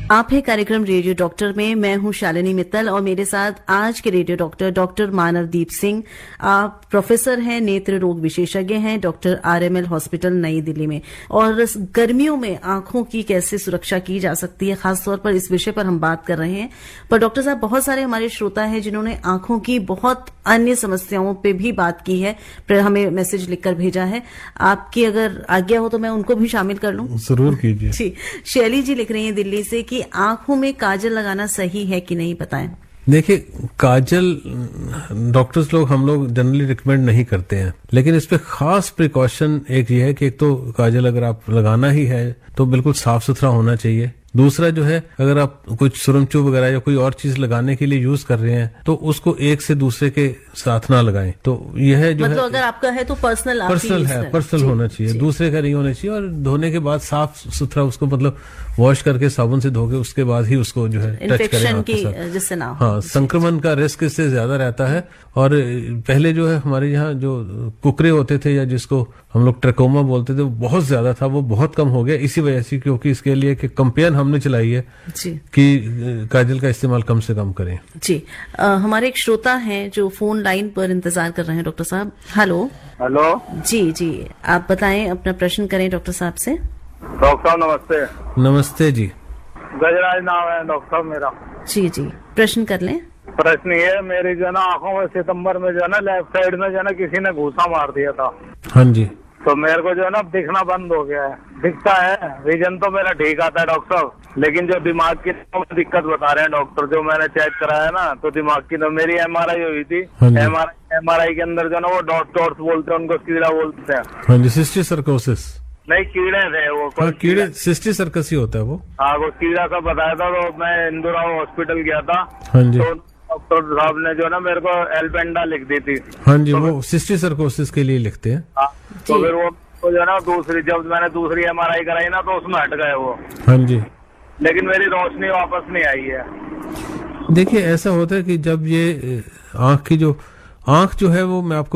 आप है कार्यक्रम रेडियो डॉक्टर में। मैं हूं शालिनी मित्तल और मेरे साथ आज के रेडियो डॉक्टर डॉक्टर मानवदीप सिंह। आप प्रोफेसर हैं, नेत्र रोग विशेषज्ञ हैं, डॉक्टर आरएमएल हॉस्पिटल नई दिल्ली में। और गर्मियों में आंखों की कैसे सुरक्षा की जा सकती है, खासतौर पर इस विषय पर हम बात कर रहे हैं। पर डॉक्टर साहब, बहुत सारे हमारे श्रोता हैं जिन्होंने आंखों की बहुत अन्य समस्याओं पे भी बात की है, फिर हमें मैसेज लिखकर भेजा है। आपकी अगर आज्ञा हो तो मैं उनको भी शामिल कर लूं? जरूर कीजिए जी। शैली जी लिख रही हैं दिल्ली से कि आंखों में काजल लगाना सही है कि नहीं, बताएं। देखिए, काजल डॉक्टर्स लोग हम लोग जनरली रिकमेंड नहीं करते हैं, लेकिन इस पे खास प्रिकॉशन एक ये है कि एक तो काजल अगर आप लगाना ही है तो बिल्कुल साफ सुथरा होना चाहिए। दूसरा जो है, अगर आप कुछ सुरमचू वगैरह या कोई और चीज लगाने के लिए यूज कर रहे हैं तो उसको एक से दूसरे के साथ ना लगाएं। तो यह जो मतलब है, अगर आपका है तो पर्सनल है, पर्सनल होना चाहिए, दूसरे का नहीं होना चाहिए। और धोने के बाद साफ सुथरा उसको मतलब वॉश करके साबुन से धो के उसके बाद ही उसको जो है टच करें, जिससे ना हो। हाँ, संक्रमण का रिस्क इससे ज्यादा रहता है। और पहले जो है हमारे यहाँ जो कुकरे होते थे या जिसको हम लोग ट्रकोमा बोलते थे, वो बहुत ज्यादा था, वो बहुत कम हो गया इसी वजह से, क्योंकि इसके लिए कि कंपेन हमने चलाई है जी कि काजल का इस्तेमाल कम से कम करें। जी। हमारे एक श्रोता हैं जो फोन लाइन पर इंतजार कर रहे हैं। डॉक्टर साहब, हेलो। हेलो जी जी, आप बताएं, अपना प्रश्न करें डॉक्टर साहब से। डॉक्टर साहब नमस्ते। नमस्ते जी। गजराज नाम है डॉक्टर साहब मेरा। जी जी, प्रश्न कर लें। प्रश्न ये है, मेरी जो है ना आंखों में सितंबर में जो है ना लेफ्ट साइड में जो है ना किसी ने घूसा मार दिया था। हाँ जी। तो मेरे को जो है ना दिखना बंद हो गया है। दिखता है, विजन तो मेरा ठीक आता है डॉक्टर साहब, लेकिन जो दिमाग की दिक्कत बता रहे हैं डॉक्टर, जो मैंने चेक कराया ना, तो दिमाग की तो मेरी एमआरआई हुई थी। एमआरआई के अंदर जो है ना वो डॉट्स बोलते हैं, उनको कीड़ा बोलते हैं। हाँ जी, सिस्टिक सर्कोसिस। नहीं, कीड़े थे वो। हाँ, कीड़े, सिस्टिक सर्कस ही होता है वो। हाँ, वो कीड़ा का बताया था। तो मैं इंदिरा हॉस्पिटल गया था। हाँ जी। तो डॉक्टर साहब ने जो है ना मेरे को एल्पेंडा लिख दी थी। हाँ जी, तो वो सिस्टिक सर्कोसिस के लिए लिखते हैं। हाँ, तो फिर वो जो है ना जब मैंने दूसरी एमआरआई कराई ना, तो उसमें हट गए वो। हाँ जी। लेकिन मेरी रोशनी वापस नहीं आई है। देखिए, ऐसा होता है कि जब ये आंख जो है वो, मैं आपको